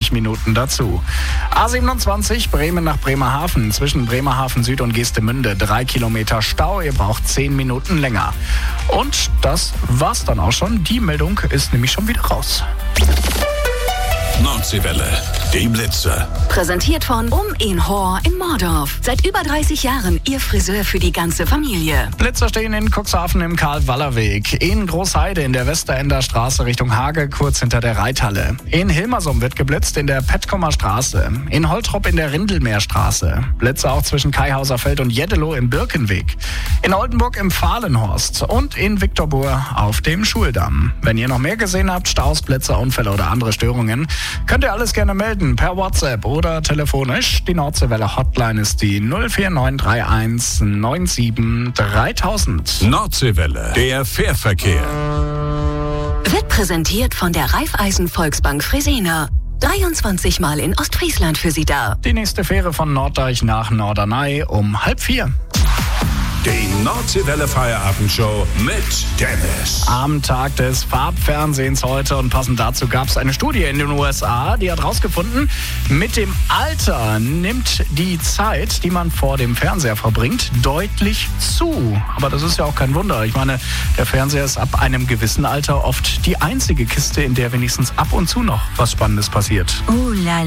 20 Minuten dazu. A27 Bremen nach Bremerhaven. Zwischen Bremerhaven Süd und Geestemünde 3 Kilometer Stau. Ihr braucht 10 Minuten länger. Und das war's dann auch schon. Die Meldung ist nämlich schon wieder raus. Nordseewelle, die Blitzer. Präsentiert von in Hor in Mordorf. Seit über 30 Jahren Ihr Friseur für die ganze Familie. Blitzer stehen in Cuxhaven im Karl-Waller-Weg. In Großheide in der Westerender Straße Richtung Hage, kurz hinter der Reithalle. In Hilmersum wird geblitzt in der Petkomer Straße. In Holtrop in der Rindelmeerstraße. Blitze auch zwischen Kaihauserfeld und Jeddelow im Birkenweg. In Oldenburg im Fahlenhorst. Und in Viktorbur auf dem Schuldamm. Wenn ihr noch mehr gesehen habt, Staus, Blitze, Unfälle oder andere Störungen, könnt ihr alles gerne melden, per WhatsApp oder telefonisch. Die Nordseewelle Hotline ist die 04931 97 3000. Nordseewelle, der Fährverkehr. Wird präsentiert von der Raiffeisen Volksbank Fresenier. 23 Mal in Ostfriesland für Sie da. Die nächste Fähre von Norddeich nach Norderney um 3:30. Die Nordseewelle Feierabendshow mit Dennis. Am Tag des Farbfernsehens heute und passend dazu gab es eine Studie in den USA, die hat rausgefunden, mit dem Alter nimmt die Zeit, die man vor dem Fernseher verbringt, deutlich zu. Aber das ist ja auch kein Wunder. Ich meine, der Fernseher ist ab einem gewissen Alter oft die einzige Kiste, in der wenigstens ab und zu noch was Spannendes passiert. Oh la